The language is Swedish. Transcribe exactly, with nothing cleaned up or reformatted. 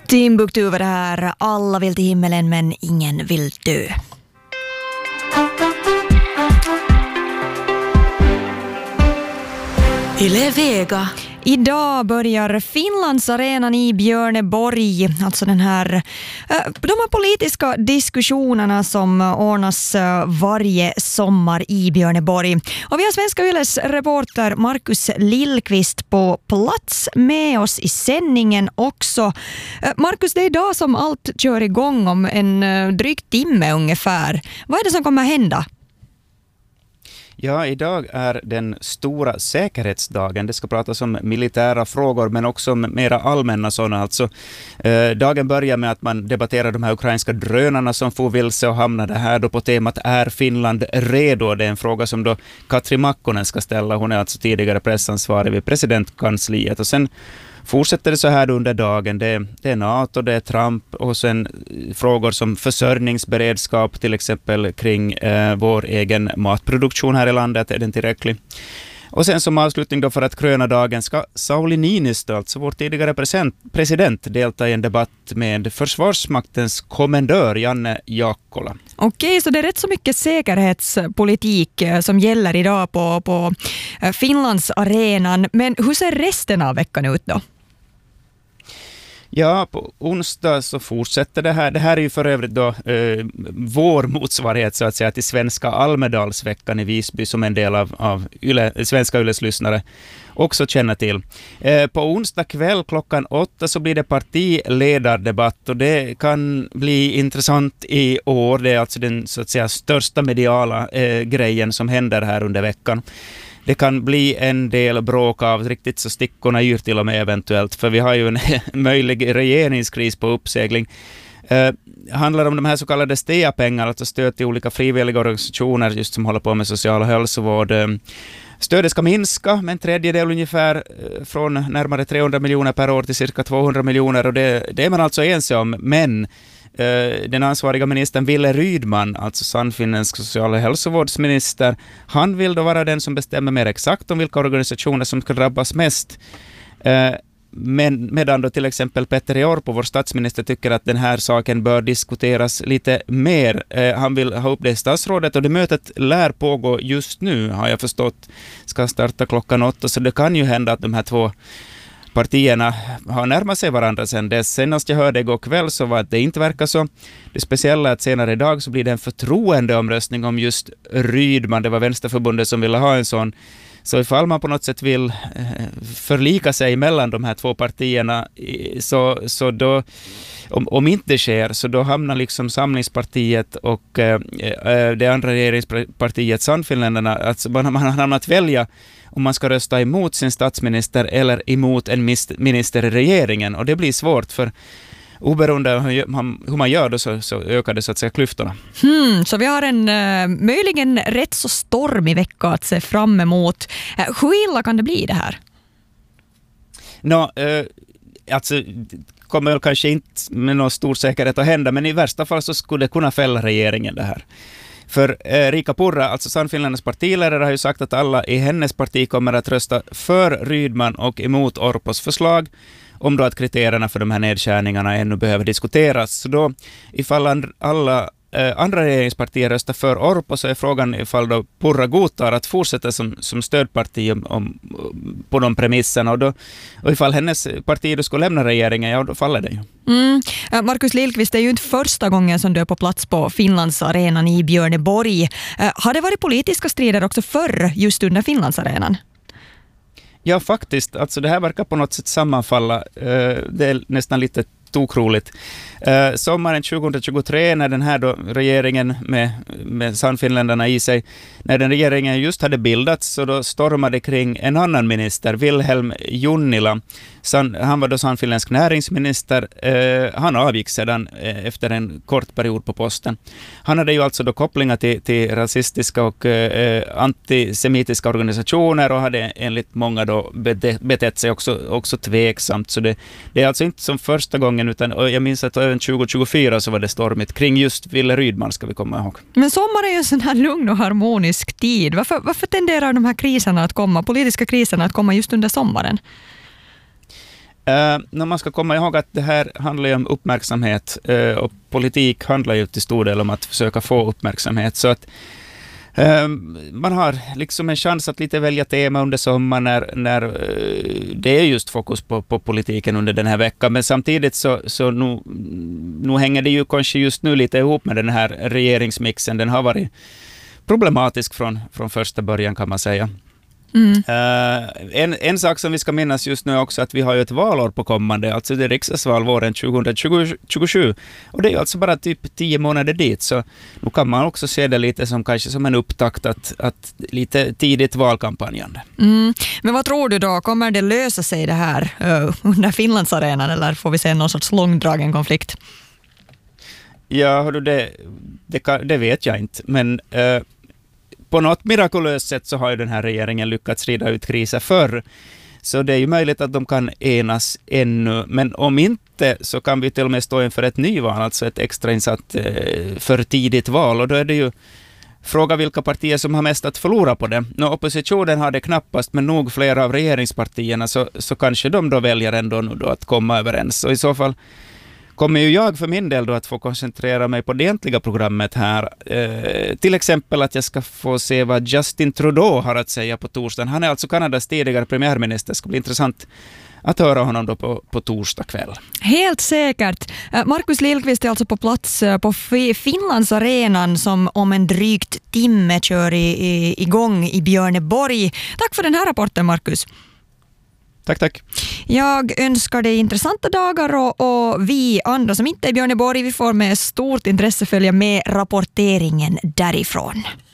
Timbuktu var det här. Alla vill till himmelen men ingen vill dö. Yle Vega. Idag börjar Finlandsarenan i Björneborg, alltså den här, de här politiska diskussionerna som ordnas varje sommar i Björneborg. Och vi har Svenska Yles reporter Markus Lillqvist på plats med oss i sändningen också. Markus, det är idag som allt kör igång om en dryg timme ungefär. Vad är det som kommer att hända? Ja, idag är den stora säkerhetsdagen. Det ska pratas om militära frågor men också om mera allmänna sådana. Alltså, eh, dagen börjar med att man debatterar de här ukrainska drönarna som får vilse och hamnade här då på temat Är Finland redo? Det är en fråga som då Katri Makkonen ska ställa. Hon är alltså tidigare pressansvarig vid presidentkansliet. Och sen fortsätter det så här under dagen. Det är, det är NATO, det är Trump och sen frågor som försörjningsberedskap till exempel kring eh, vår egen matproduktion här i landet. Är den tillräcklig? Och sen som avslutning då för att kröna dagen ska Sauli Niinistö, alltså vår tidigare president, president, delta i en debatt med Försvarsmaktens kommendör Janne Jaakkola. Okej, så det är rätt så mycket säkerhetspolitik som gäller idag på, på Finlandsarenan. Men hur ser resten av veckan ut då? Ja, på onsdag så fortsätter det här. Det här är ju för övrigt då eh, vår motsvarighet så att säga till Svenska Almedalsveckan i Visby som en del av, av Yle, Svenska Yles lyssnare också känner till. Eh, på onsdag kväll klockan åtta så blir det partiledardebatt och det kan bli intressant i år. Det är alltså den så att säga största mediala eh, grejen som händer här under veckan. Det kan bli en del bråk av riktigt så stickorna yr till och med eventuellt, för vi har ju en möjlig regeringskris på uppsegling. Eh, handlar om de här så kallade S T A-pengar, alltså stöd till olika frivilliga organisationer just som håller på med social och hälsovård. Eh, stödet ska minska med en tredjedel ungefär eh, från närmare trehundra miljoner per år till cirka tvåhundra miljoner och det, det är man alltså ense om, men den ansvariga ministern Ville Rydman, alltså Sannfinländsk social- och hälsovårdsminister, han vill då vara den som bestämmer mer exakt om vilka organisationer som ska drabbas mest. Men medan då till exempel Petteri Orpo, vår statsminister, tycker att den här saken bör diskuteras lite mer. Han vill ha upp det i statsrådet och det mötet lär pågå just nu, har jag förstått. Ska starta klockan åtta, så det kan ju hända att de här två partierna har närmat sig varandra sen dess. Senast jag hörde igår kväll så var att det inte verkar så. Det speciella är att senare idag så blir det en förtroendeomröstning om just Rydman. Det var Vänsterförbundet som ville ha en sån. Så ifall man på något sätt vill förlika sig mellan de här två partierna så, så då, om, om inte sker, så då hamnar liksom Samlingspartiet och äh, det andra regeringspartiet Sannfinländarna, alltså man, man har hamnat att välja om man ska rösta emot sin statsminister eller emot en minister i regeringen, och det blir svårt för oberoende av hur man gör det så, så ökar det så att säga klyftorna. Hmm, så vi har en uh, möjligen rätt så stormig vecka att se fram emot. Uh, hur illa kan det bli det här? Nå, no, uh, alltså kommer väl kanske inte med någon stor säkerhet att hända, men i värsta fall så skulle det kunna fälla regeringen det här. För eh, Riikka Purra, alltså Sannfinländarnas partiledare, har ju sagt att alla i hennes parti kommer att rösta för Rydman och emot Orpos förslag om då att kriterierna för de här nedskärningarna ännu behöver diskuteras. Så då, ifall alla eh, andra regeringspartier röstar för Orpo, så är frågan ifall då Purra godtar att fortsätta som, som stödparti om, om, på de premisserna. Och, då, och ifall hennes parti då ska lämna regeringen, ja då faller det ju. Mm. Markus Lillqvist, det är ju inte första gången som du är på plats på Finlandsarenan i Björneborg. Uh, har det varit politiska strider också förr just under Finlandsarenan? Ja, faktiskt. Alltså det här verkar på något sätt sammanfalla. Uh, det är nästan lite okroligt. Uh, sommaren tjugohundratjugotre, när den här då regeringen med, med Sannfinländarna i sig, när den regeringen just hade bildats, så då stormade kring en annan minister, Wilhelm Junnila. San, han var då Sannfinländsk näringsminister. Uh, han avgick sedan uh, efter en kort period på posten. Han hade ju alltså då kopplingar till, till rasistiska och uh, antisemitiska organisationer och hade enligt många då bete, betett sig också, också tveksamt. Så det, det är alltså inte som första gången, utan jag minns att även tjugo tjugofyra så var det stormigt kring just Ville Rydman, ska vi komma ihåg. Men sommar är ju en sån här lugn och harmonisk tid. Varför, varför tenderar de här kriserna att komma, politiska kriserna att komma just under sommaren? Uh, när man ska komma ihåg att det här handlar ju om uppmärksamhet uh, och politik handlar ju till stor del om att försöka få uppmärksamhet. Så att uh, man har liksom en chans att lite välja tema under sommaren när, när uh, det är just fokus på, på politiken under den här veckan. Men samtidigt så, så nu, nu hänger det ju kanske just nu lite ihop med den här regeringsmixen. Den har varit problematisk från, från första början kan man säga. Mm. Uh, en, en sak som vi ska minnas just nu är också att vi har ju ett valår på kommande, alltså det är riksdagsval våren tjugohundratjugosju och det är alltså bara typ tio månader dit, så nu kan man också se det lite som kanske som en upptakt att, att lite tidigt valkampanjande. Mm. Men vad tror du då, kommer det lösa sig det här uh, under Finlandsarenan eller får vi se någon sorts långdragen konflikt? Ja, hördu, det, det, kan, det vet jag inte, men uh, på något mirakulöst sätt så har ju den här regeringen lyckats rida ut kriser förr. Så det är ju möjligt att de kan enas ännu. Men om inte så kan vi till och med stå inför ett nyval, alltså ett extrainsatt eh, för tidigt val. Och då är det ju fråga vilka partier som har mest att förlora på det. Nå, oppositionen har det knappast, men nog flera av regeringspartierna så, så kanske de då väljer ändå nu då att komma överens. Och i så fall kommer ju jag för min del då att få koncentrera mig på det egentliga programmet här. Eh, till exempel att jag ska få se vad Justin Trudeau har att säga på torsdagen. Han är alltså Kanadas tidigare premiärminister. Det ska bli intressant att höra honom då på, på torsdag kväll. Helt säkert. Markus Lillqvist är alltså på plats på Finlandsarenan som om en drygt timme kör i, i, igång i Björneborg. Tack för den här rapporten, Markus. Tack, tack. Jag önskar dig intressanta dagar och, och vi andra som inte är i Björneborg, vi får med stort intresse följa med rapporteringen därifrån.